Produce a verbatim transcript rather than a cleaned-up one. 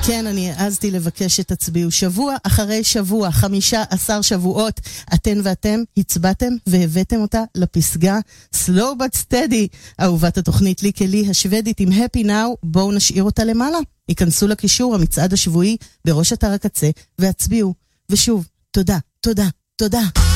כן, אני העזתי לבקש שתצביעו. שבוע אחרי שבוע, חמישה עשר שבועות, אתן ואתם הצבעתם והבאתם אותה לפסגה. Slow but steady, אהובת התוכנית לי כלי השוודית עם Happy Now, בואו נשאיר אותה למעלה. ייכנסו לקישור המצעד השבועי בראש אתר הקצה והצביעו. ושוב, תודה, תודה, תודה.